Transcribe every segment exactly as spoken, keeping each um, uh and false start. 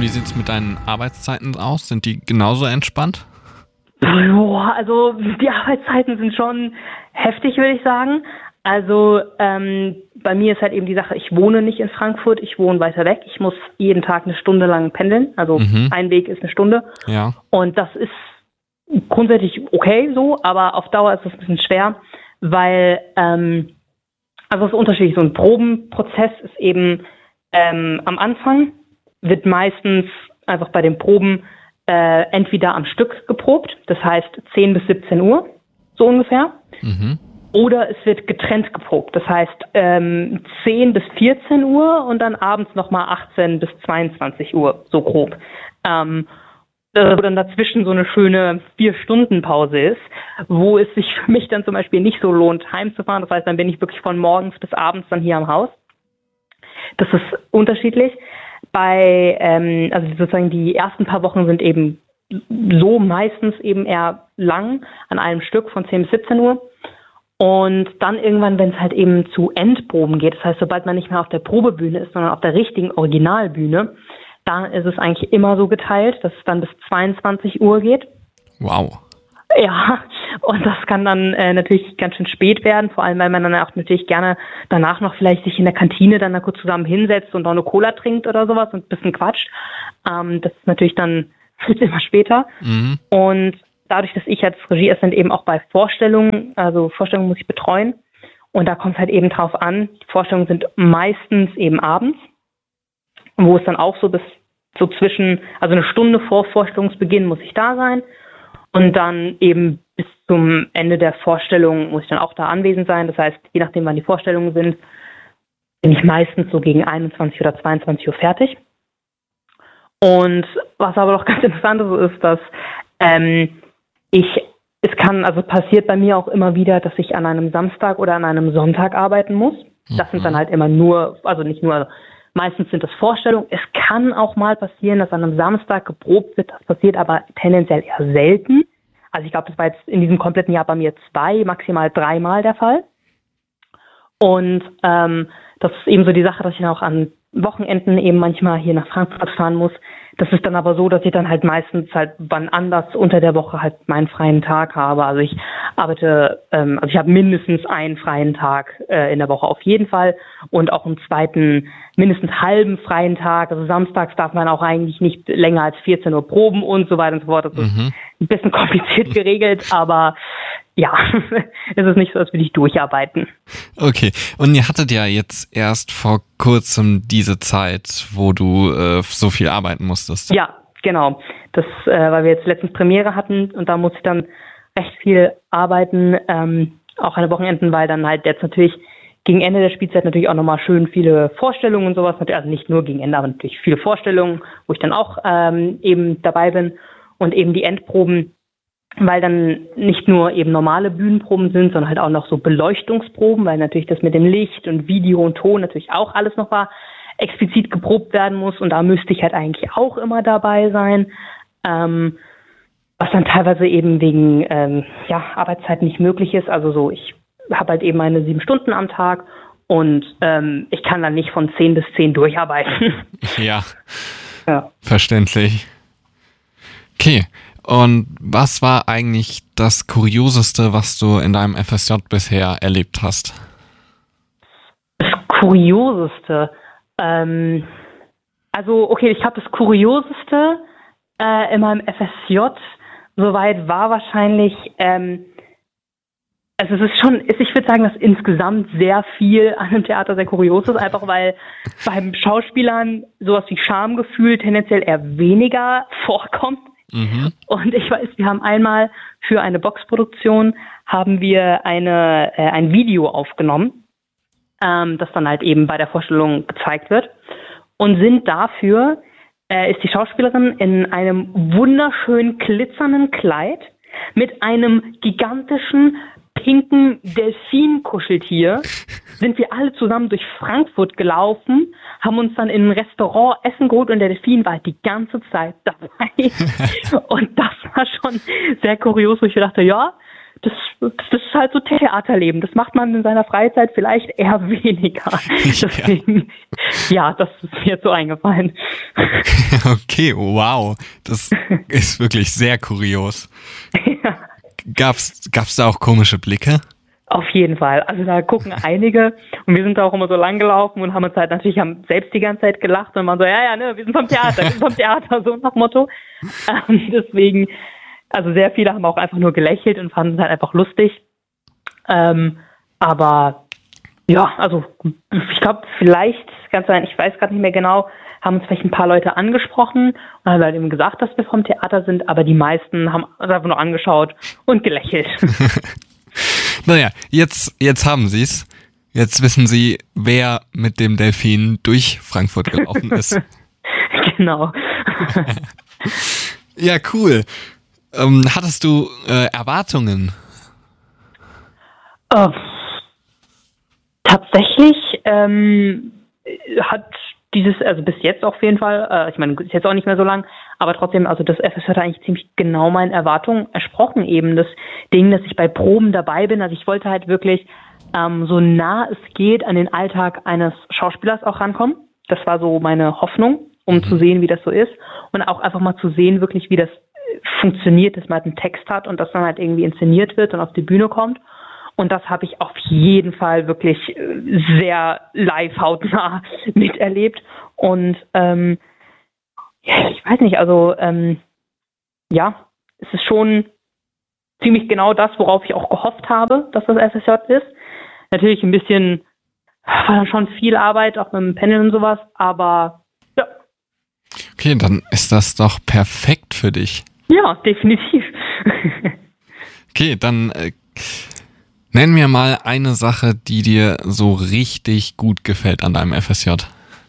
wie sieht es mit deinen Arbeitszeiten aus? Sind die genauso entspannt? Boah, also die Arbeitszeiten sind schon heftig, würde ich sagen. Also ähm, bei mir ist halt eben die Sache, ich wohne nicht in Frankfurt, ich wohne weiter weg. Ich muss jeden Tag eine Stunde lang pendeln. Also Mhm. ein Weg ist eine Stunde. Ja. Und das ist grundsätzlich okay so, aber auf Dauer ist es ein bisschen schwer, weil ähm, also es ist unterschiedlich. So ein Probenprozess ist eben ähm, am Anfang wird meistens einfach bei den Proben äh, entweder am Stück geprobt, das heißt zehn bis siebzehn Uhr, so ungefähr. Mhm. Oder es wird getrennt geprobt, das heißt ähm, zehn bis vierzehn Uhr und dann abends nochmal achtzehn bis zweiundzwanzig Uhr, so grob. Ähm, wo dann dazwischen so eine schöne Vier-Stunden-Pause ist, wo es sich für mich dann zum Beispiel nicht so lohnt, heimzufahren. Das heißt, dann bin ich wirklich von morgens bis abends dann hier am Haus. Das ist unterschiedlich. Bei, ähm, also sozusagen die ersten paar Wochen sind eben so meistens eben eher lang an einem Stück von zehn bis siebzehn Uhr. Und dann irgendwann, wenn es halt eben zu Endproben geht, das heißt, sobald man nicht mehr auf der Probebühne ist, sondern auf der richtigen Originalbühne, da ist es eigentlich immer so geteilt, dass es dann bis zweiundzwanzig Uhr geht. Wow. Ja, und das kann dann äh, natürlich ganz schön spät werden, vor allem, weil man dann auch natürlich gerne danach noch vielleicht sich in der Kantine dann da kurz zusammen hinsetzt und noch eine Cola trinkt oder sowas und ein bisschen quatscht. Ähm, das ist natürlich dann wird immer später. Mhm. Und dadurch, dass ich als Regieassistent eben auch bei Vorstellungen, also Vorstellungen muss ich betreuen, und da kommt es halt eben drauf an, die Vorstellungen sind meistens eben abends, wo es dann auch so bis so zwischen, also eine Stunde vor Vorstellungsbeginn muss ich da sein und dann eben bis zum Ende der Vorstellung muss ich dann auch da anwesend sein. Das heißt, je nachdem, wann die Vorstellungen sind, bin ich meistens so gegen einundzwanzig oder zweiundzwanzig Uhr fertig. Und was aber noch ganz interessant ist, ist, dass ähm, ich, es kann, also passiert bei mir auch immer wieder, dass ich an einem Samstag oder an einem Sonntag arbeiten muss. Das Mhm. sind dann halt immer nur, also nicht nur, meistens sind das Vorstellungen. Es kann auch mal passieren, dass an einem Samstag geprobt wird. Das passiert aber tendenziell eher selten. Also ich glaube, das war jetzt in diesem kompletten Jahr bei mir zwei, maximal dreimal der Fall. Und ähm, das ist eben so die Sache, dass ich dann auch an Wochenenden eben manchmal hier nach Frankfurt fahren muss. Das ist dann aber so, dass ich dann halt meistens halt wann anders unter der Woche halt meinen freien Tag habe. Also ich arbeite, ähm, also ich habe mindestens einen freien Tag äh, in der Woche auf jeden Fall und auch einen zweiten, mindestens halben freien Tag. Also samstags darf man auch eigentlich nicht länger als vierzehn Uhr proben und so weiter und so fort. Das ist Mhm. ein bisschen kompliziert geregelt, aber ja, es ist nicht so, als würde ich durcharbeiten. Okay, und ihr hattet ja jetzt erst vor kurzem diese Zeit, wo du äh, so viel arbeiten musstest. Ja, genau. Das, äh, weil wir jetzt letztens Premiere hatten und da musste ich dann recht viel arbeiten, ähm, auch an den Wochenenden, weil dann halt jetzt natürlich gegen Ende der Spielzeit natürlich auch nochmal schön viele Vorstellungen und sowas, also nicht nur gegen Ende, aber natürlich viele Vorstellungen, wo ich dann auch ähm, eben dabei bin und eben die Endproben, weil dann nicht nur eben normale Bühnenproben sind, sondern halt auch noch so Beleuchtungsproben, weil natürlich das mit dem Licht und Video und Ton natürlich auch alles noch mal explizit geprobt werden muss und da müsste ich halt eigentlich auch immer dabei sein, ähm, was dann teilweise eben wegen ähm, ja, Arbeitszeit nicht möglich ist. Also so, ich habe halt eben meine sieben Stunden am Tag und ähm, ich kann dann nicht von zehn bis zehn durcharbeiten. Ja, Ja. verständlich. Okay. Und was war eigentlich das Kurioseste, was du in deinem F S J bisher erlebt hast? Das Kurioseste. Ähm, also, okay, ich glaube, das Kurioseste äh, in meinem F S J soweit war wahrscheinlich, ähm, also es ist schon, ich würde sagen, dass insgesamt sehr viel an dem Theater sehr kurios ist, einfach weil beim Schauspielern sowas wie Schamgefühl tendenziell eher weniger vorkommt. Mhm. Und ich weiß, wir haben einmal für eine Boxproduktion haben wir eine äh, ein Video aufgenommen, ähm, das dann halt eben bei der Vorstellung gezeigt wird und sind dafür, äh, ist die Schauspielerin in einem wunderschön glitzernden Kleid mit einem gigantischen pinken Delfin-Kuscheltier sind wir alle zusammen durch Frankfurt gelaufen, haben uns dann in ein Restaurant Essen geholt und der Delfin war halt die ganze Zeit dabei. Und das war schon sehr kurios, wo ich dachte, ja, das, das ist halt so Theaterleben. Das macht man in seiner Freizeit vielleicht eher weniger. Deswegen, ja, das ist mir jetzt so eingefallen. Okay, wow. Das ist wirklich sehr kurios. Ja. Gab's, gab's da auch komische Blicke? Auf jeden Fall. Also da gucken einige und wir sind da auch immer so lang gelaufen und haben uns halt natürlich haben selbst die ganze Zeit gelacht und man so, ja, ja, ne, wir sind vom Theater, wir sind vom Theater, so nach Motto. Ähm, deswegen, also sehr viele haben auch einfach nur gelächelt und fanden es halt einfach lustig. Ähm, aber ja, also ich glaube vielleicht, ganz sein, ich weiß gerade nicht mehr genau, haben uns vielleicht ein paar Leute angesprochen und haben halt eben gesagt, dass wir vom Theater sind, aber die meisten haben uns einfach nur angeschaut und gelächelt. Naja, jetzt, jetzt haben sie es. Jetzt wissen sie, wer mit dem Delfin durch Frankfurt gelaufen ist. Genau. Ja, cool. Ähm, hattest du äh, Erwartungen? Oh, tatsächlich ähm, hat dieses, also bis jetzt auf jeden Fall, äh, ich meine, ist jetzt auch nicht mehr so lang, aber trotzdem, also das F S J hat eigentlich ziemlich genau meinen Erwartungen entsprochen eben. Das Ding, dass ich bei Proben dabei bin, also ich wollte halt wirklich ähm, so nah es geht an den Alltag eines Schauspielers auch rankommen. Das war so meine Hoffnung, um mhm. zu sehen, wie das so ist und auch einfach mal zu sehen, wirklich, wie das funktioniert, dass man halt einen Text hat und das dann halt irgendwie inszeniert wird und auf die Bühne kommt. Und das habe ich auf jeden Fall wirklich sehr live hautnah miterlebt. Und ähm, ja, ich weiß nicht, also ähm, ja, es ist schon ziemlich genau das, worauf ich auch gehofft habe, dass das F S J ist. Natürlich ein bisschen, war dann schon viel Arbeit, auch mit dem Panel und sowas, aber ja. Okay, dann ist das doch perfekt für dich. Ja, definitiv. Okay, dann äh, nenn mir mal eine Sache, die dir so richtig gut gefällt an deinem F S J.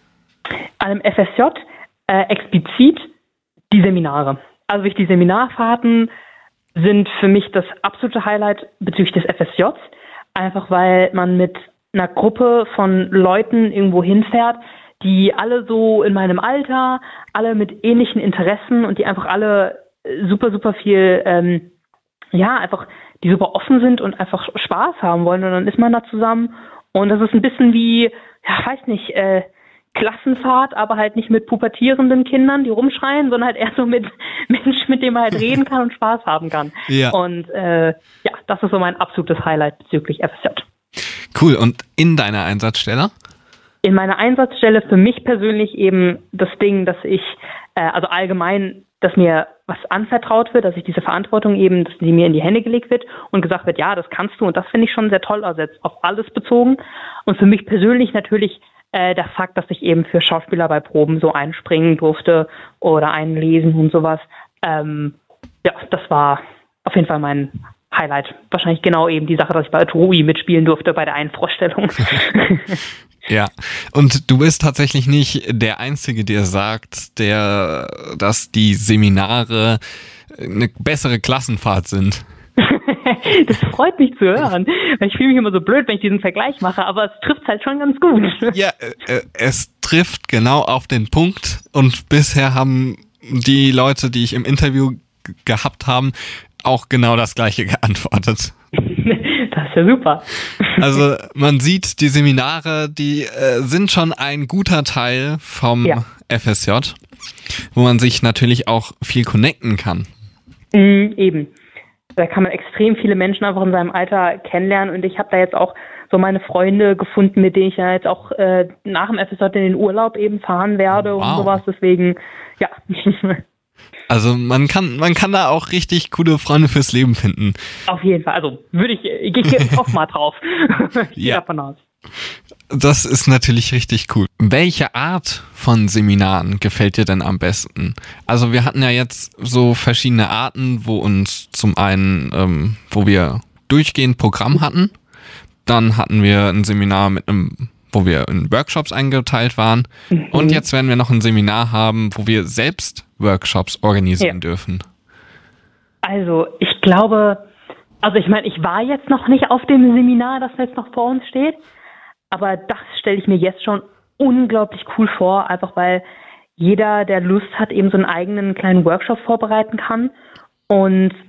An einem F S J äh, explizit die Seminare. Also die Seminarfahrten sind für mich das absolute Highlight bezüglich des F S Js. Einfach weil man mit einer Gruppe von Leuten irgendwo hinfährt, die alle so in meinem Alter, alle mit ähnlichen Interessen und die einfach alle super, super viel, ähm, ja, einfach die super offen sind und einfach Spaß haben wollen und dann ist man da zusammen und das ist ein bisschen wie, ja, weiß nicht, äh, Klassenfahrt, aber halt nicht mit pubertierenden Kindern, die rumschreien, sondern halt eher so mit Menschen, mit denen man halt reden kann und Spaß haben kann. Ja. Und äh, ja, das ist so mein absolutes Highlight bezüglich F S J. Cool, und in deiner Einsatzstelle? In meiner Einsatzstelle für mich persönlich eben das Ding, dass ich, äh, also allgemein, dass mir was anvertraut wird, dass ich diese Verantwortung eben, dass die mir in die Hände gelegt wird und gesagt wird, ja, das kannst du und das finde ich schon sehr toll, also jetzt auf alles bezogen. Und für mich persönlich natürlich äh, der Fakt, dass ich eben für Schauspieler bei Proben so einspringen durfte oder einlesen und sowas. Ähm, ja, das war auf jeden Fall mein Highlight. Wahrscheinlich genau eben die Sache, dass ich bei Trui mitspielen durfte bei der einen Vorstellung. Ja, und du bist tatsächlich nicht der Einzige, der sagt, der, dass die Seminare eine bessere Klassenfahrt sind. Das freut mich zu hören. Ich fühle mich immer so blöd, wenn ich diesen Vergleich mache, aber es trifft halt schon ganz gut. Ja, äh, es trifft genau auf den Punkt und bisher haben die Leute, die ich im Interview g- gehabt haben, auch genau das Gleiche geantwortet. Das ist ja super. Also man sieht, die Seminare, die äh, sind schon ein guter Teil vom ja. F S J, wo man sich natürlich auch viel connecten kann. Mm, eben. Da kann man extrem viele Menschen einfach in seinem Alter kennenlernen und ich habe da jetzt auch so meine Freunde gefunden, mit denen ich ja jetzt auch äh, nach dem F S J in den Urlaub eben fahren werde wow. und sowas. Deswegen, ja. Also man kann man kann da auch richtig coole Freunde fürs Leben finden. Auf jeden Fall. Also würde ich, ich, ich hoffe mal drauf. Ich ja. davon aus. Das ist natürlich richtig cool. Welche Art von Seminaren gefällt dir denn am besten? Also wir hatten ja jetzt so verschiedene Arten, wo uns zum einen, ähm, wo wir durchgehend Programm hatten. Dann hatten wir ein Seminar mit einem, wo wir in Workshops eingeteilt waren. Mhm. Und jetzt werden wir noch ein Seminar haben, wo wir selbst Workshops organisieren ja. dürfen. Also ich glaube, also ich meine, ich war jetzt noch nicht auf dem Seminar, das jetzt noch vor uns steht. Aber das stelle ich mir jetzt schon unglaublich cool vor, einfach weil jeder, der Lust hat, eben so einen eigenen kleinen Workshop vorbereiten kann. Und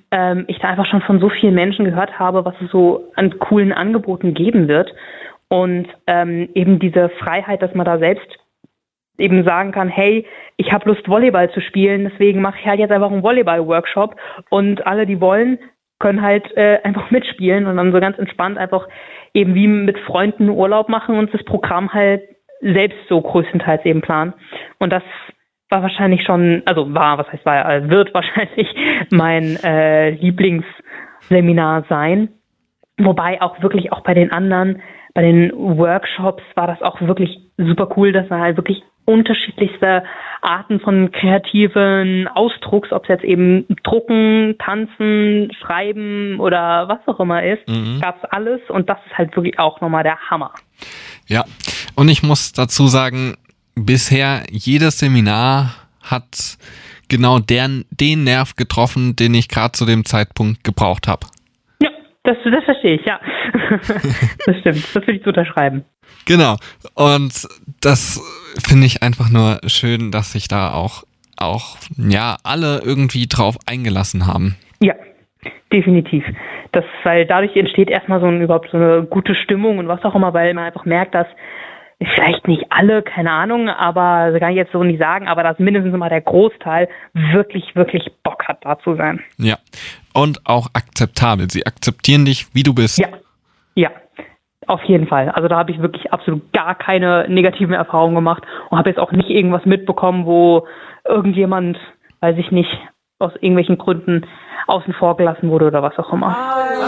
ähm, ich da einfach schon von so vielen Menschen gehört habe, was es so an coolen Angeboten geben wird. Und ähm, eben diese Freiheit, dass man da selbst eben sagen kann, hey, ich habe Lust, Volleyball zu spielen, deswegen mache ich halt jetzt einfach einen Volleyball-Workshop und alle, die wollen, können halt äh, einfach mitspielen und dann so ganz entspannt einfach eben wie mit Freunden Urlaub machen und das Programm halt selbst so größtenteils eben planen. Und das war wahrscheinlich schon, also war, was heißt war, äh, wird wahrscheinlich mein äh, Lieblingsseminar sein. Wobei auch wirklich auch bei den anderen, bei den Workshops war das auch wirklich super cool, dass man halt wirklich unterschiedlichste Arten von kreativen Ausdrucks, ob es jetzt eben Drucken, Tanzen, Schreiben oder was auch immer ist, mhm. gab es alles und das ist halt wirklich auch nochmal der Hammer. Ja, und ich muss dazu sagen, bisher jedes Seminar hat genau den, den Nerv getroffen, den ich gerade zu dem Zeitpunkt gebraucht habe. Ja, das, das verstehe ich, ja. Das stimmt, das will ich so unterschreiben. Genau, und das finde ich einfach nur schön, dass sich da auch, auch ja, alle irgendwie drauf eingelassen haben. Ja, definitiv. Das, weil dadurch entsteht erstmal so ein, überhaupt so eine gute Stimmung und was auch immer, weil man einfach merkt, dass vielleicht nicht alle, keine Ahnung, aber das kann ich jetzt so nicht sagen, aber dass mindestens mal der Großteil wirklich, wirklich Bock hat, da zu sein. Ja, und auch akzeptabel. Sie akzeptieren dich, wie du bist. Ja, ja. Auf jeden Fall. Also da habe ich wirklich absolut gar keine negativen Erfahrungen gemacht und habe jetzt auch nicht irgendwas mitbekommen, wo irgendjemand, weiß ich nicht, aus irgendwelchen Gründen außen vor gelassen wurde oder was auch immer.